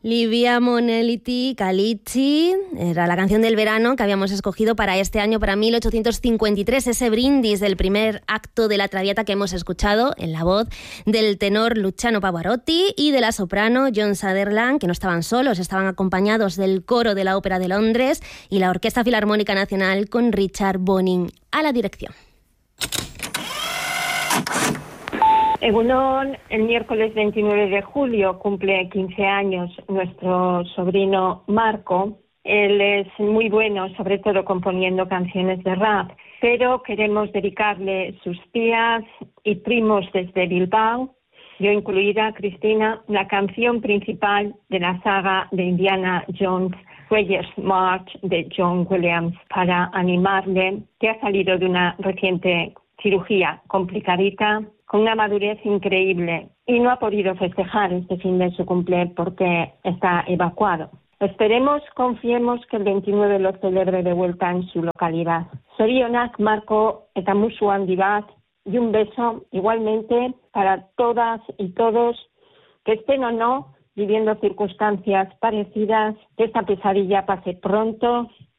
Livia Moneliti Calicci era la canción del verano que habíamos escogido para este año, para 1853, ese brindis del primer acto de la Traviata que hemos escuchado en la voz del tenor Luciano Pavarotti y de la soprano Joan Sutherland, que no estaban solos, estaban acompañados del coro de la Ópera de Londres y la Orquesta Filarmónica Nacional con Richard Bonin a la dirección. Egunon, el miércoles 29 de julio cumple 15 años nuestro sobrino Marco. Él es muy bueno, sobre todo componiendo canciones de rap, pero queremos dedicarle sus tías y primos desde Bilbao, yo incluida, Cristina, la canción principal de la saga de Indiana Jones, Warrior's March de John Williams, para animarle, que ha salido de una reciente cirugía complicadita, con una madurez increíble, y no ha podido festejar este fin de su cumple porque está evacuado. Esperemos, confiemos que el 29 lo celebre de vuelta en su localidad. Zorionak, Marco, eta musu handi bat, y un beso igualmente para todas y todos que estén o no viviendo circunstancias parecidas, que esta pesadilla pase pronto